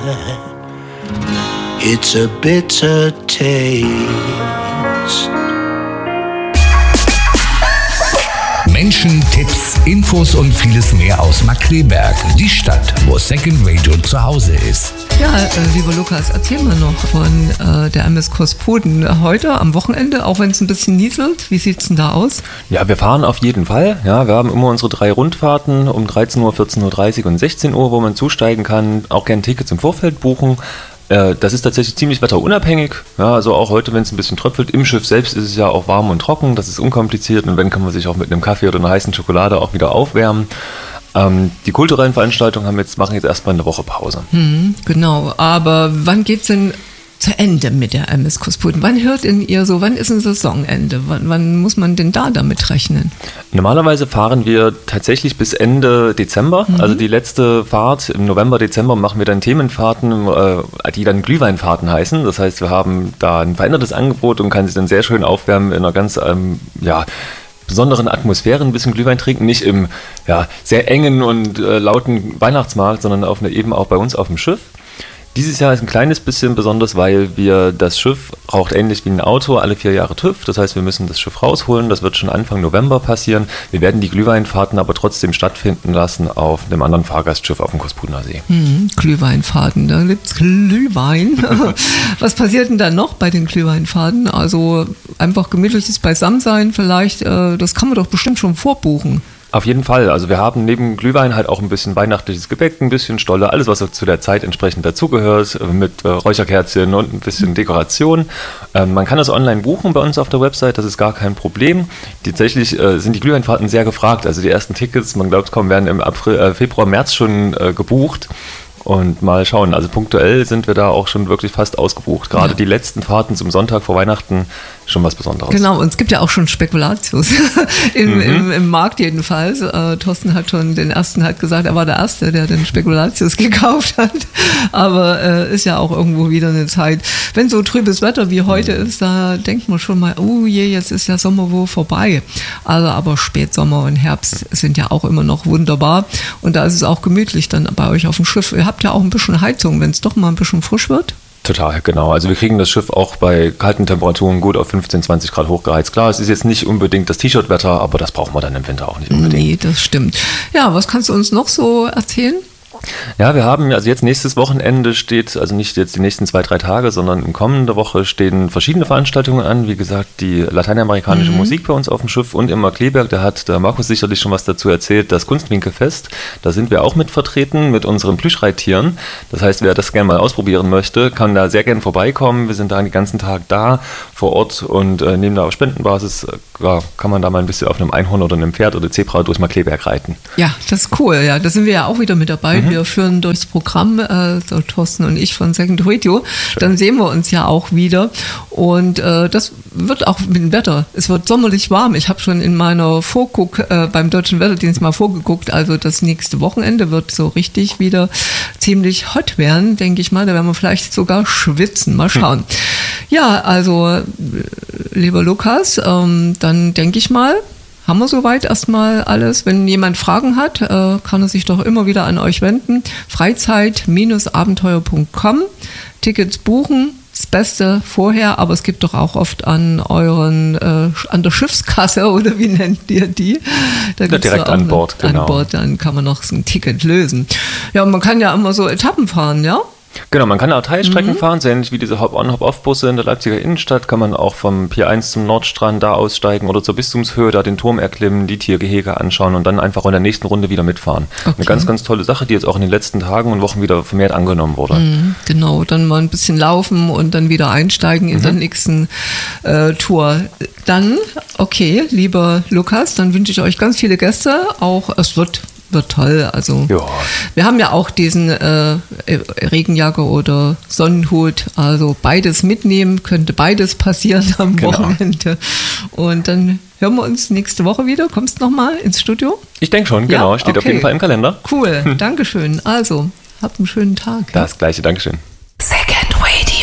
It's a bitter taste. Menschen, Tipps, Infos und vieles mehr aus Markkleeberg, die Stadt, wo Second Radio zu Hause ist. Ja, lieber Lukas, erzähl mal noch von der MS Kospoden heute am Wochenende, auch wenn es ein bisschen nieselt. Wie sieht es denn da aus? Ja, wir fahren auf jeden Fall. Ja, wir haben immer unsere 3 Rundfahrten um 13 Uhr, 14.30 Uhr und 16 Uhr, wo man zusteigen kann. Auch gerne Tickets im Vorfeld buchen. Das ist tatsächlich ziemlich wetterunabhängig. Ja, also auch heute, wenn es ein bisschen tröpfelt. Im Schiff selbst ist es ja auch warm und trocken. Das ist unkompliziert. Und wenn, kann man sich auch mit einem Kaffee oder einer heißen Schokolade auch wieder aufwärmen. Die kulturellen Veranstaltungen machen jetzt erstmal eine Woche Pause. Genau, aber wann geht's denn zu Ende mit der MS Kospoden? Wann hört ihr so, wann ist ein Saisonende? Wann muss man denn da damit rechnen? Normalerweise fahren wir tatsächlich bis Ende Dezember. Also die letzte Fahrt im November, Dezember machen wir dann Themenfahrten, die dann Glühweinfahrten heißen. Das heißt, wir haben da ein verändertes Angebot und kann sich dann sehr schön aufwärmen in einer ganz, besonderen Atmosphäre ein bisschen Glühwein trinken, nicht im sehr engen und lauten Weihnachtsmarkt, sondern eben auch bei uns auf dem Schiff. Dieses Jahr ist ein kleines bisschen besonders, weil das Schiff raucht ähnlich wie ein Auto alle 4 Jahre TÜV. Das heißt, wir müssen das Schiff rausholen. Das wird schon Anfang November passieren. Wir werden die Glühweinfahrten aber trotzdem stattfinden lassen auf einem anderen Fahrgastschiff auf dem Kospudener See. Glühweinfahrten, da gibt's Glühwein. Was passiert denn dann noch bei den Glühweinfahrten? Also einfach gemütliches Beisammensein vielleicht, das kann man doch bestimmt schon vorbuchen. Auf jeden Fall. Also wir haben neben Glühwein halt auch ein bisschen weihnachtliches Gebäck, ein bisschen Stolle, alles was zu der Zeit entsprechend dazugehört, mit Räucherkerzchen und ein bisschen Dekoration. Man kann das online buchen bei uns auf der Website, das ist gar kein Problem. Tatsächlich sind die Glühweinfahrten sehr gefragt. Also die ersten Tickets, man glaubt kaum, werden im Februar, März schon gebucht. Und mal schauen, also punktuell sind wir da auch schon wirklich fast ausgebucht. Gerade die letzten Fahrten zum Sonntag vor Weihnachten, schon was Besonderes. Genau, und es gibt ja auch schon Spekulatius im Markt jedenfalls. Thorsten hat schon den ersten gesagt, er war der Erste, der den Spekulatius gekauft hat. Aber ist ja auch irgendwo wieder eine Zeit. Wenn so trübes Wetter wie heute ist, da denkt man schon mal, oh je, jetzt ist der Sommer wohl vorbei. Also aber Spätsommer und Herbst sind ja auch immer noch wunderbar. Und da ist es auch gemütlich dann bei euch auf dem Schiff. Ihr habt ja auch ein bisschen Heizung, wenn es doch mal ein bisschen frisch wird. Total, genau. Also wir kriegen das Schiff auch bei kalten Temperaturen gut auf 15, 20 Grad hochgeheizt. Klar, es ist jetzt nicht unbedingt das T-Shirt-Wetter, aber das brauchen wir dann im Winter auch nicht unbedingt. Nee, das stimmt. Ja, was kannst du uns noch so erzählen? Ja, wir haben, also jetzt nächstes Wochenende steht, also nicht jetzt die nächsten 2, 3 Tage, sondern in kommender Woche stehen verschiedene Veranstaltungen an. Wie gesagt, die lateinamerikanische Musik bei uns auf dem Schiff und im Markkleeberg, da hat der Markus sicherlich schon was dazu erzählt, das Kunstwinkelfest. Da sind wir auch mit vertreten mit unseren Plüschreittieren. Das heißt, wer das gerne mal ausprobieren möchte, kann da sehr gerne vorbeikommen. Wir sind da den ganzen Tag da vor Ort und nehmen da auf Spendenbasis, kann man da mal ein bisschen auf einem Einhorn oder einem Pferd oder Zebra durch Markkleeberg reiten. Ja, das ist cool. Ja, da sind wir ja auch wieder mit dabei. Wir führen durchs Programm, so Thorsten und ich von Second Radio. Schön. Dann sehen wir uns ja auch wieder. Und das wird auch mit dem Wetter. Es wird sommerlich warm. Ich habe schon in meiner Vorguck beim Deutschen Wetterdienst mal vorgeguckt. Also das nächste Wochenende wird so richtig wieder ziemlich hot werden, denke ich mal. Da werden wir vielleicht sogar schwitzen. Mal schauen. Ja, also lieber Lukas, dann denke ich mal, haben wir soweit erstmal alles. Wenn jemand Fragen hat, kann er sich doch immer wieder an euch wenden. Freizeit-abenteuer.com. Tickets buchen, das Beste vorher, aber es gibt doch auch oft an der Schiffskasse, oder wie nennt ihr die? Da gibt's direkt an Bord, genau. An Bord, dann kann man noch so ein Ticket lösen. Ja, und man kann ja immer so Etappen fahren, ja? Genau, man kann auch Teilstrecken fahren, so ähnlich wie diese Hop-on, Hop-off-Busse in der Leipziger Innenstadt, kann man auch vom Pier 1 zum Nordstrand da aussteigen oder zur Bistumshöhe, da den Turm erklimmen, die Tiergehege anschauen und dann einfach in der nächsten Runde wieder mitfahren. Okay. Eine ganz, ganz tolle Sache, die jetzt auch in den letzten Tagen und Wochen wieder vermehrt angenommen wurde. Genau, dann mal ein bisschen laufen und dann wieder einsteigen in der nächsten Tour. Dann, okay, lieber Lukas, dann wünsche ich euch ganz viele Gäste, auch es wird toll. Also wir haben ja auch diesen Regenjacke oder Sonnenhut, also beides mitnehmen, könnte beides passieren am Wochenende. Und dann hören wir uns nächste Woche wieder. Kommst du nochmal ins Studio? Ich denke schon, genau. Steht auf jeden Fall im Kalender. Cool, Dankeschön. Also, habt einen schönen Tag. Das Gleiche, Dankeschön. Second